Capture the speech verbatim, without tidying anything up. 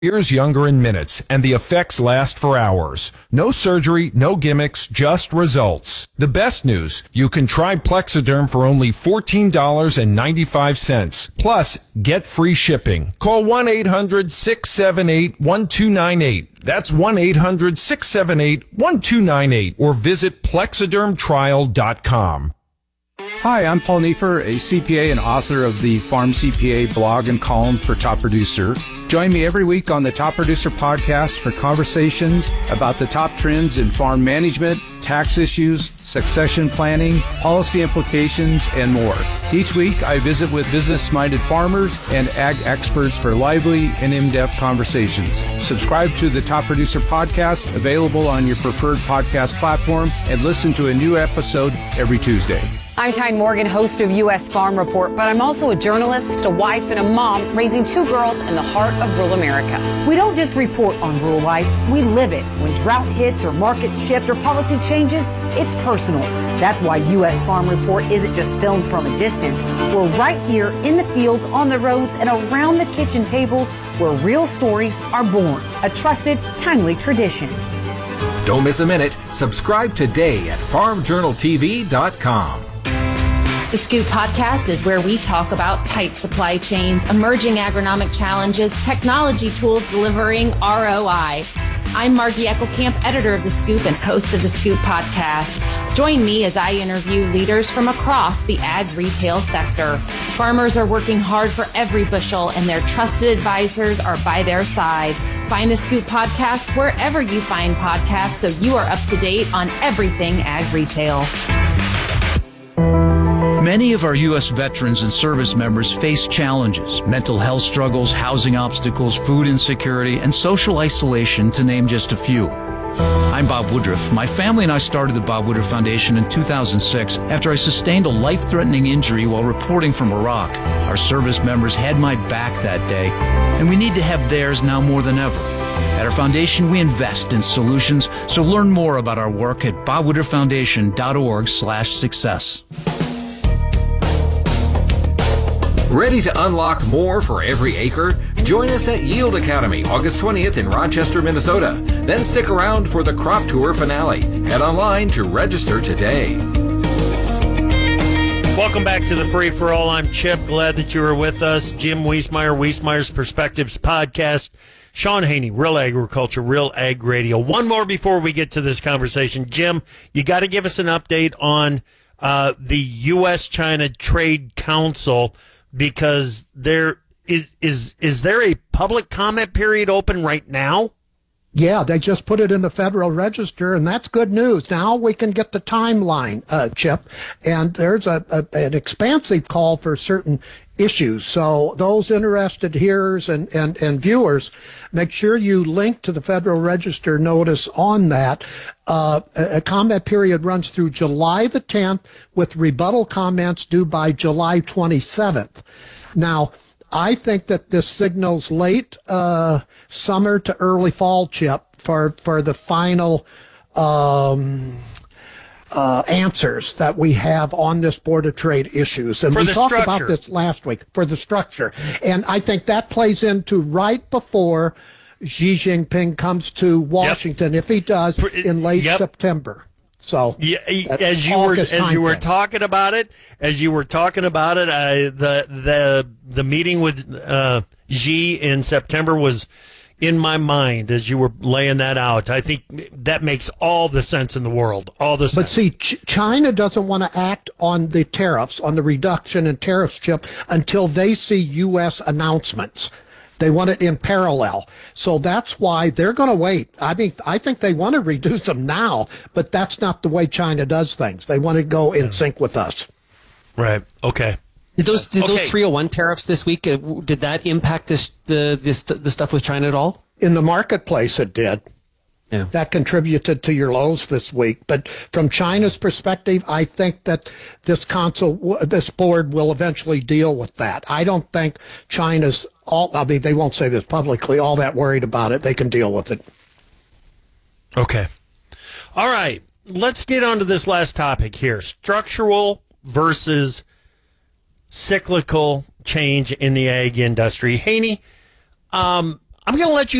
Years younger in minutes, and the effects last for hours. No surgery, no gimmicks, just results. The best news, you can try Plexiderm for only fourteen dollars and ninety-five cents. Plus, get free shipping. Call one eight hundred six seven eight one two nine eight. That's one eight hundred six seven eight one two nine eight. Or visit plexiderm trial dot com. Hi, I'm Paul Neiffer, a C P A and author of the Farm C P A blog and column for Top Producer. Join me every week on the Top Producer podcast for conversations about the top trends in farm management, tax issues, succession planning, policy implications, and more. Each week, I visit with business-minded farmers and ag experts for lively and in-depth conversations. Subscribe to the Top Producer podcast, available on your preferred podcast platform, and listen to a new episode every Tuesday. I'm Tyne Morgan, host of U S Farm Report, but I'm also a journalist, a wife, and a mom raising two girls in the heart of rural America. We don't just report on rural life, we live it. When drought hits or markets shift or policy changes, it's personal. That's why U S Farm Report isn't just filmed from a distance. We're right here in the fields, on the roads, and around the kitchen tables where real stories are born. A trusted, timely tradition. Don't miss a minute. Subscribe today at farm journal t v dot com. The Scoop Podcast is where we talk about tight supply chains, emerging agronomic challenges, technology tools delivering R O I. I'm Margie Eckelkamp, editor of The Scoop and host of The Scoop Podcast. Join me as I interview leaders from across the ag retail sector. Farmers are working hard for every bushel, and their trusted advisors are by their side. Find The Scoop Podcast wherever you find podcasts so you are up to date on everything ag retail. Many of our U S veterans and service members face challenges, mental health struggles, housing obstacles, food insecurity, and social isolation, to name just a few. I'm Bob Woodruff. My family and I started the Bob Woodruff Foundation in two thousand six after I sustained a life-threatening injury while reporting from Iraq. Our service members had my back that day, and we need to have theirs now more than ever. At our foundation, we invest in solutions, so learn more about our work at bob woodruff foundation dot org slash success. Ready to unlock more for every acre? Join us at Yield Academy, August twentieth in Rochester, Minnesota. Then stick around for the Crop Tour finale. Head online to register today. Welcome back to the Free For All. I'm Chip. Glad that you were with us. Jim Wiesmeyer, Wiesmeyer's Perspectives Podcast. Sean Haney, Real Agriculture, Real Ag Radio. One more before we get to this conversation. Jim, you got to give us an update on uh, the U S China Trade Council, because there is is is there a public comment period open right now? Yeah, they just put it in the Federal Register, and that's good news. Now we can get the timeline, uh, Chip, and there's a, a an expansive call for certain issues. So those interested hearers and, and, and viewers, make sure you link to the Federal Register notice on that. Uh, a, a comment period runs through July the tenth, with rebuttal comments due by July twenty-seventh. Now, I think that this signals late uh, summer to early fall, Chip, for, for the final um, uh, answers that we have on this Board of Trade issues. And for we the talked structure. about this last week, for the structure. And I think that plays into right before Xi Jinping comes to Washington, yep. if he does, for, in late yep. September. So yeah, as you were as you were frame. talking about it, as you were talking about it, I, the the the meeting with uh, Xi in September was in my mind as you were laying that out. I think that makes all the sense in the world. All the sense. But see, Ch- China doesn't want to act on the tariffs, on the reduction in tariffs, Chip, until they see U S announcements. They want it in parallel. So that's why they're going to wait. I mean, I think they want to reduce them now, but that's not the way China does things. They want to go in sync with us. Right. Okay. Did those did okay. those three oh one tariffs this week, uh, did that impact this the this the stuff with China at all? In the marketplace, it did. Yeah. That contributed to your lows this week. But from China's perspective, I think that this council, this board will eventually deal with that. I don't think China's all, I mean, they won't say this publicly, all that worried about it. They can deal with it. Okay. All right. Let's get on to this last topic here. Structural versus cyclical change in the ag industry. Haney, um, I'm going to let you